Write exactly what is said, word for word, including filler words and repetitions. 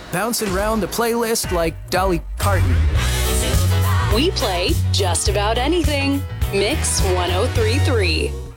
bouncing around the playlist like Dolly Parton. We play just about anything. Mix one oh three point three.